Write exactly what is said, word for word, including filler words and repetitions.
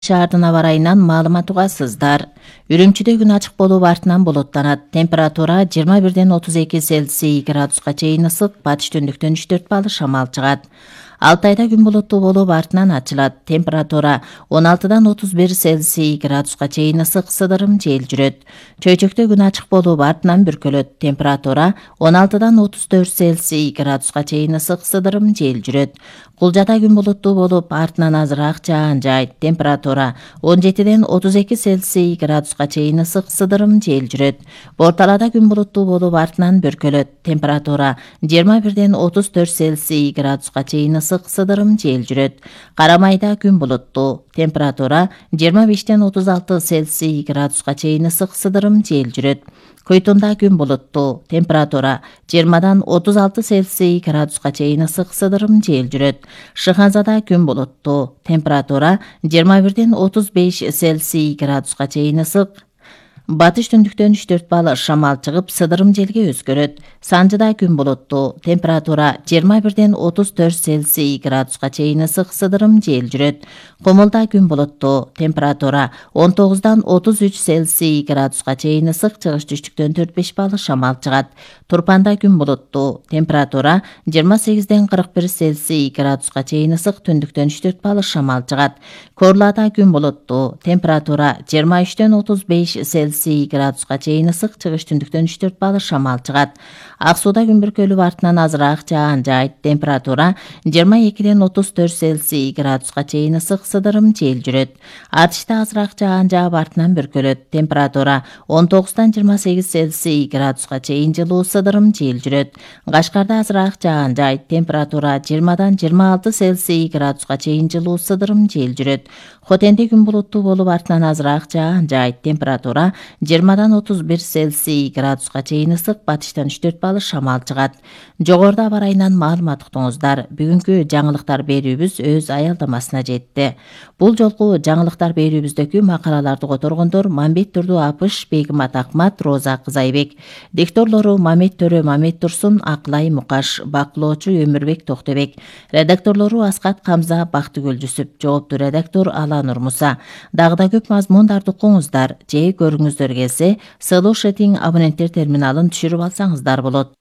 Шаардын аба ырайынан маалымат угасыздар. Үрүмчүдө күн ачык болуп артынан булуттанат. Температура жыйырма бирден отуз эки Цельсий градуска чейин ысык, батыш түндүктөн үч төрт балл шамал чыгат. Алтайда күн булуттуу болуп артынан ачылат. Температура он алтыдан отуз бир Цельсий градуска чейин ысык, сыдырым жел жүрөт. Чөйчөктө күн ачык болуп артынан бүркөлөт. Температура он алтыдан отуз төрт Цельсий градуска чейин ысык, сыдырым жел жүрөт. Кулжада күн булуттуу болуп артынан азыраак жаан жайт. Температура он жетиден отуз эки Цельсий градуска чейин ысык, сыдырым жел жүрөт. Борталада күн булуттуу болуп артынан бүркөлөт. Температура жыйырма бирден отуз төрт Цельсий градуска чейин ысык, сыдырым жел жүрөт. Карамайда күн булуттуу. Температура жыйырма бештен отуз алты Цельсий градуска чейин ысык, сыдырым жел жүрөт. Көйтүндө күн булуттуу. Температура жыйырмадан отуз алты Цельсий градуска чейин ысык, сыдырым жел жүрөт. Шыханзада күн булуттуу. Температура жыйырма бирден отуз беш Цельсий градуска чейин ысык, батыш түндүктөн үч төрт балл шамал чыгып, сыдырым желге өзгөрөт. Санжыда күн булуттуу. Температура жыйырма бирден отуз төрт Цельсий градуска чейин ысык, сыдырым жел жүрөт. Комулда күн булуттуу. Температура он тогуздан отуз үч Цельсий градуска чейин ысык, чыгыш түштүктөн төрт беш балл шамал чыгат. Турпанда күн булуттуу. Температура жыйырма сегизден кырк бир Цельсий градуска чейин ысык, түндүктөн үч төрт балл шамал чыгат. Корлада күн булуттуу. Температура жыйырма үчтөн отуз беш Цельсий градуска чейин ысык, чыгыш түндүктөн үч төрт балл шамал чыгат. Ак сууда күн бүркөлүп артынан азыраак жаан жайт. Температура жыйырма экиден отуз төрт Цельсий градуска чейин ысык, сыдырым жел жүрөт. Артышта азыраак жаан жаап артынан бүркөлөт. Температура он тогуздан жыйырма сегиз Цельсий градуска чейин жылуу, сыдырым жел жүрөт. Кашкарда азыраак жаан жайт. Температура жыйырмадан жыйырма алты Цельсий градуска чейин жылуу, сыдырым жел жүрөт. Хотенде күн булуттуу болуп артынан азыраак жаан жайт. Температура жыйырмадан отуз бир Цельсий градуска чейин ысык, батыштан үч төрт балл шамал чыгат. Жогоруда аба ырайынан маалымат уктуңуздар. Бүгүнкү жаңылыктар берүүбүз өз аялдамасына жетти. Бул жолку жаңылыктар берүүбүздөгү макалаларды которгондор Мамбет Турду Апыш, Бегимат Акмат, Роза Кызайбек. Дикторлору Мамет Төрө, Мамет Турсун, Акылай Мукаш, бакылоочу Өмүрбек Токтобек. Редакторлору Аскат Камза, Бактыгүл Жүсүп. Жоопту редактор Ала Нурмуса. Дагы да көп мазмундарды угуңуздар же көрүңүздөр келсе, Слушатин абоненттер терминалын түшүрүп алсаңыздар болот.